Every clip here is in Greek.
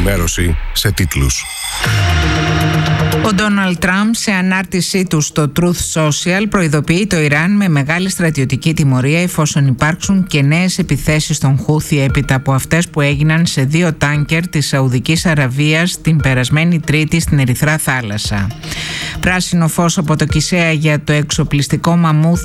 ενημέρωση σε τίτλους. Ο Ντόναλντ Τραμπ σε ανάρτησή του στο Truth Social προειδοποιεί το Ιράν με μεγάλη στρατιωτική τιμωρία εφόσον υπάρξουν και νέες επιθέσεις των Χούθι έπειτα από αυτές που έγιναν σε 2 τάνκερ της Σαουδικής Αραβίας την περασμένη Τρίτη στην Ερυθρά Θάλασσα. Πράσινο φως από το Κισέα για το εξοπλιστικό μαμούθ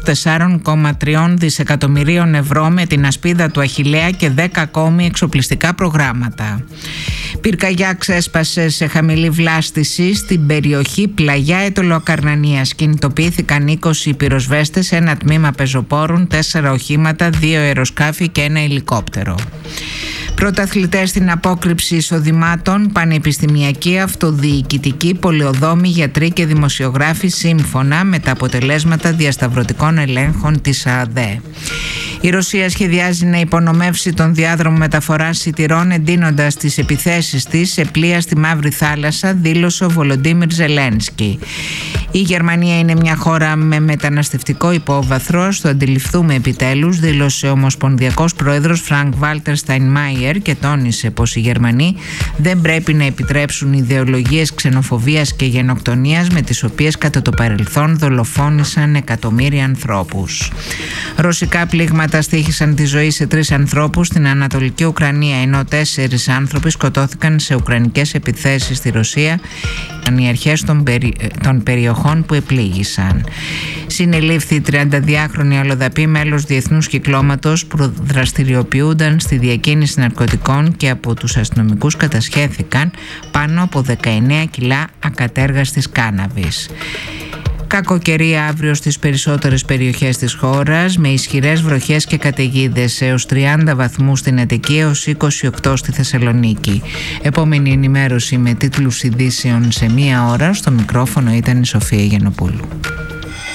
4,3 δισεκατομμυρίων ευρώ με την ασπίδα του Αχιλλέα και 10 ακόμη εξοπλιστικά προγράμματα. Πυρκαγιά ξέσπασε σε χαμηλή βλάστηση στην περιοχή Πλαγιά Αιτωλοακαρνανίας. Κινητοποιήθηκαν 20 πυροσβέστες, ένα τμήμα πεζοπόρων, 4 οχήματα, 2 αεροσκάφη και ένα ελικόπτερο. Πρωταθλητές στην απόκρυψη εισοδημάτων, πανεπιστημιακοί, αυτοδιοικητικοί, πολεοδόμοι, γιατροί και δημοσιογράφοι σύμφωνα με τα αποτελέσματα διασταυρωτικών ελέγχων της ΑΔΕ. Η Ρωσία σχεδιάζει να υπονομεύσει τον διάδρομο μεταφοράς σιτηρών εντείνοντας τις επιθέσεις της σε πλοία στη Μαύρη Θάλασσα, δήλωσε ο Βολοντίμιρ Ζελένσκι. Η Γερμανία είναι μια χώρα με μεταναστευτικό υπόβαθρο, ας το αντιληφθούμε επιτέλους, δήλωσε ο Ομοσπονδιακός Πρόεδρος Φρανκ Βάλτερ Σταϊνμάιερ και τόνισε πως οι Γερμανοί δεν πρέπει να επιτρέψουν ιδεολογίες ξενοφοβίας και γενοκτονίας με τις οποίες κατά το παρελθόν δολοφόνησαν εκατομμύρια ανθρώπους. Ρωσικά πλήγματα στοίχησαν τη ζωή σε 3 ανθρώπους στην Ανατολική Ουκρανία, ενώ 4 άνθρωποι σκοτώθηκαν σε ουκρανικές επιθέσεις στη Ρωσία, οι αρχές των περιοχών που επλήγησαν. Συνελήφθη 32χρονη αλλοδαπή μέλος διεθνούς κυκλώματος που δραστηριοποιούνταν στη διακίνηση ναρκωτικών και από τους αστυνομικούς κατασχέθηκαν πάνω από 19 κιλά ακατέργαστης κάναβης. Κακοκαιρία αύριο στις περισσότερες περιοχές της χώρας με ισχυρές βροχές και καταιγίδες έως 30 βαθμούς στην Αττική έως 28 στη Θεσσαλονίκη. Επόμενη ενημέρωση με τίτλους ειδήσεων σε 1 ώρα. Στο μικρόφωνο ήταν η Σοφία Γιαννοπούλου.